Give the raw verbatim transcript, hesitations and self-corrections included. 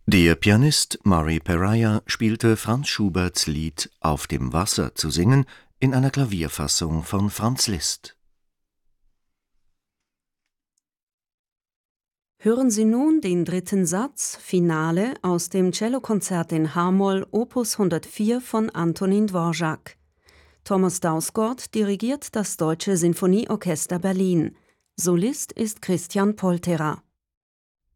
Der Pianist Murray Perahia spielte Franz Schuberts Lied »Auf dem Wasser« zu singen in einer Klavierfassung von Franz Liszt. Hören Sie nun den dritten Satz, Finale, aus dem Cellokonzert in H-Moll Opus hundertvier von Antonín Dvořák. Thomas Dausgaard dirigiert das Deutsche Sinfonieorchester Berlin. Solist ist Christian Polterer.